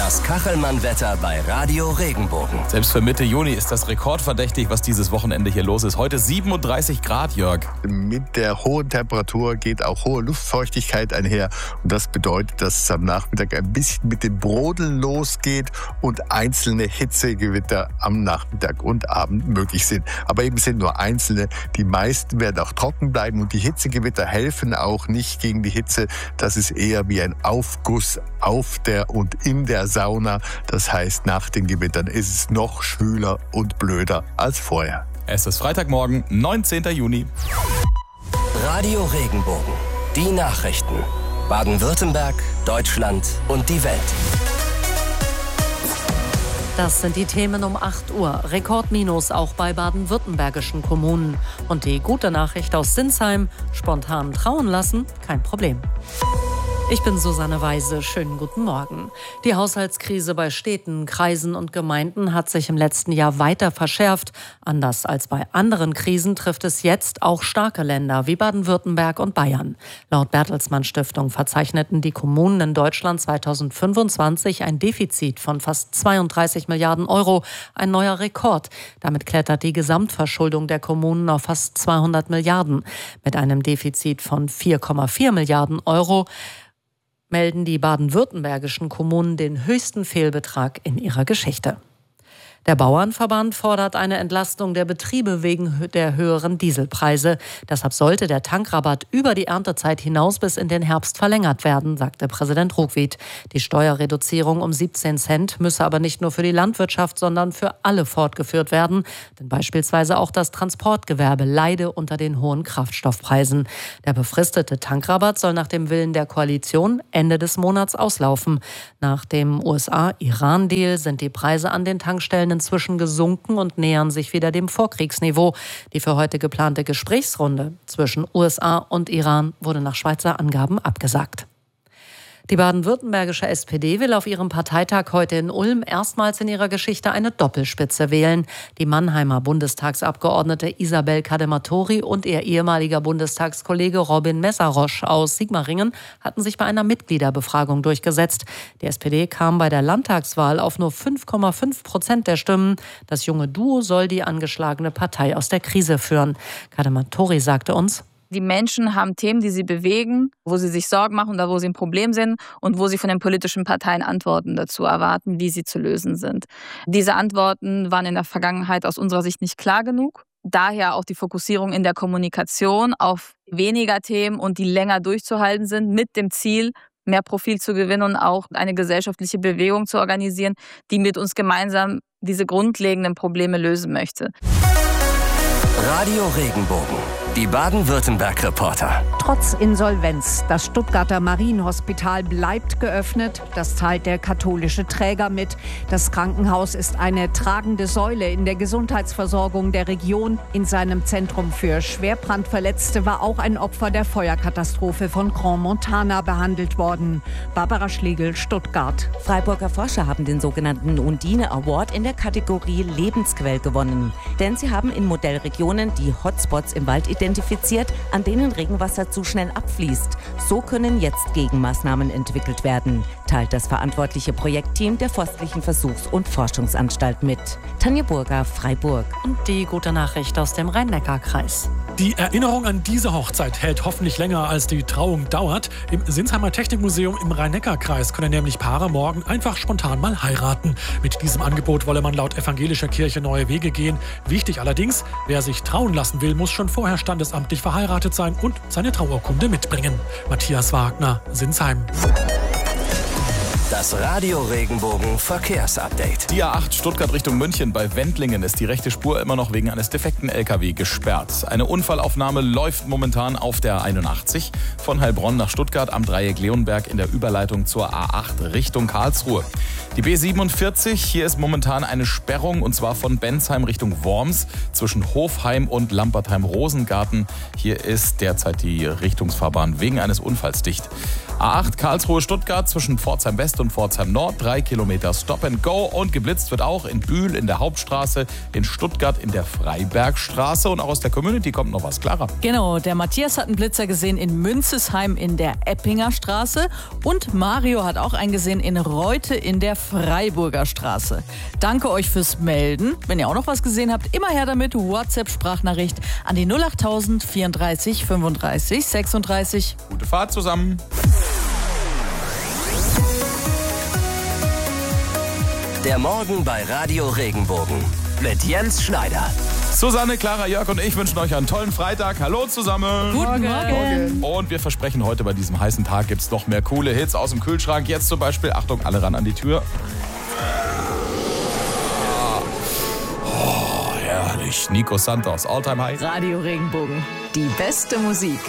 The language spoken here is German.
Das Kachelmann-Wetter bei Radio Regenbogen. Selbst für Mitte Juni ist das rekordverdächtig, was dieses Wochenende hier los ist. Heute 37 Grad, Jörg. Mit der hohen Temperatur geht auch hohe Luftfeuchtigkeit einher. Und das bedeutet, dass es am Nachmittag ein bisschen mit dem Brodeln losgeht und einzelne Hitzegewitter am Nachmittag und Abend möglich sind. Aber eben sind nur einzelne. Die meisten werden auch trocken bleiben und die Hitzegewitter helfen auch nicht gegen die Hitze. Das ist eher wie ein Aufguss auf der und in der Sauna. Das heißt, nach den Gewittern ist es noch schwüler und blöder als vorher. Es ist Freitagmorgen, 19. Juni. Radio Regenbogen. Die Nachrichten. Baden-Württemberg, Deutschland und die Welt. Das sind die Themen um 8 Uhr. Rekordminus auch bei baden-württembergischen Kommunen. Und die gute Nachricht aus Sinsheim: spontan trauen lassen, kein Problem. Ich bin Susanne Weise. Schönen guten Morgen. Die Haushaltskrise bei Städten, Kreisen und Gemeinden hat sich im letzten Jahr weiter verschärft. Anders als bei anderen Krisen trifft es jetzt auch starke Länder wie Baden-Württemberg und Bayern. Laut Bertelsmann Stiftung verzeichneten die Kommunen in Deutschland 2025 ein Defizit von fast 32 Milliarden Euro. Ein neuer Rekord. Damit klettert die Gesamtverschuldung der Kommunen auf fast 200 Milliarden. Mit einem Defizit von 4,4 Milliarden Euro melden die baden-württembergischen Kommunen den höchsten Fehlbetrag in ihrer Geschichte. Der Bauernverband fordert eine Entlastung der Betriebe wegen der höheren Dieselpreise. Deshalb sollte der Tankrabatt über die Erntezeit hinaus bis in den Herbst verlängert werden, sagte Präsident Ruckwied. Die Steuerreduzierung um 17 Cent müsse aber nicht nur für die Landwirtschaft, sondern für alle fortgeführt werden. Denn beispielsweise auch das Transportgewerbe leide unter den hohen Kraftstoffpreisen. Der befristete Tankrabatt soll nach dem Willen der Koalition Ende des Monats auslaufen. Nach dem USA-Iran-Deal sind die Preise an den Tankstellen inzwischen gesunken und nähern sich wieder dem Vorkriegsniveau. Die für heute geplante Gesprächsrunde zwischen USA und Iran wurde nach Schweizer Angaben abgesagt. Die baden-württembergische SPD will auf ihrem Parteitag heute in Ulm erstmals in ihrer Geschichte eine Doppelspitze wählen. Die Mannheimer Bundestagsabgeordnete Isabel Kadematori und ihr ehemaliger Bundestagskollege Robin Messarosch aus Sigmaringen hatten sich bei einer Mitgliederbefragung durchgesetzt. Die SPD kam bei der Landtagswahl auf nur 5,5% der Stimmen. Das junge Duo soll die angeschlagene Partei aus der Krise führen. Kadematori sagte uns: Die Menschen haben Themen, die sie bewegen, wo sie sich Sorgen machen oder wo sie ein Problem sind und wo sie von den politischen Parteien Antworten dazu erwarten, wie sie zu lösen sind. Diese Antworten waren in der Vergangenheit aus unserer Sicht nicht klar genug. Daher auch die Fokussierung in der Kommunikation auf weniger Themen und die länger durchzuhalten sind, mit dem Ziel, mehr Profil zu gewinnen und auch eine gesellschaftliche Bewegung zu organisieren, die mit uns gemeinsam diese grundlegenden Probleme lösen möchte. Radio Regenbogen. Die Baden-Württemberg-Reporter. Trotz Insolvenz, das Stuttgarter Marienhospital bleibt geöffnet. Das teilt der katholische Träger mit. Das Krankenhaus ist eine tragende Säule in der Gesundheitsversorgung der Region. In seinem Zentrum für Schwerbrandverletzte war auch ein Opfer der Feuerkatastrophe von Grand Montana behandelt worden. Barbara Schlegel, Stuttgart. Freiburger Forscher haben den sogenannten Undine Award in der Kategorie Lebensquell gewonnen. Denn sie haben in Modellregionen die Hotspots im Wald identifiziert, an denen Regenwasser zu schnell abfließt. So können jetzt Gegenmaßnahmen entwickelt werden, teilt das verantwortliche Projektteam der Forstlichen Versuchs- und Forschungsanstalt mit. Tanja Burger, Freiburg. Und die gute Nachricht aus dem Rhein-Neckar-Kreis. Die Erinnerung an diese Hochzeit hält hoffentlich länger, als die Trauung dauert. Im Sinsheimer Technikmuseum im Rhein-Neckar-Kreis können nämlich Paare morgen einfach spontan mal heiraten. Mit diesem Angebot wolle man laut evangelischer Kirche neue Wege gehen. Wichtig allerdings, wer sich trauen lassen will, muss schon vorher standesamtlich verheiratet sein und seine Trauurkunde mitbringen. Matthias Wagner, Sinsheim. Das Radio Regenbogen Verkehrsupdate. Die A8 Stuttgart Richtung München bei Wendlingen ist die rechte Spur immer noch wegen eines defekten LKW gesperrt. Eine Unfallaufnahme läuft momentan auf der 81 von Heilbronn nach Stuttgart am Dreieck Leonberg in der Überleitung zur A8 Richtung Karlsruhe. Die B47, hier ist momentan eine Sperrung und zwar von Bensheim Richtung Worms zwischen Hofheim und Lampertheim-Rosengarten. Hier ist derzeit die Richtungsfahrbahn wegen eines Unfalls dicht. A8 Karlsruhe-Stuttgart zwischen Pforzheim West und in Pforzheim Nord, 3 Kilometer Stop and Go. Und geblitzt wird auch in Bühl in der Hauptstraße, in Stuttgart in der Freibergstraße. Und auch aus der Community kommt noch was, Clara. Genau, der Matthias hat einen Blitzer gesehen in Münzesheim in der Eppinger Straße. Und Mario hat auch einen gesehen in Reute in der Freiburger Straße. Danke euch fürs Melden. Wenn ihr auch noch was gesehen habt, immer her damit. WhatsApp-Sprachnachricht an die 08000 34 35 36. Gute Fahrt zusammen. Der Morgen bei Radio Regenbogen mit Jens Schneider. Susanne, Clara, Jörg und ich wünschen euch einen tollen Freitag. Hallo zusammen. Guten Morgen. Und wir versprechen, heute bei diesem heißen Tag gibt es noch mehr coole Hits aus dem Kühlschrank. Jetzt zum Beispiel, Achtung, alle ran an die Tür. Oh, herrlich. Nico Santos, All Time High. Radio Regenbogen. Die beste Musik.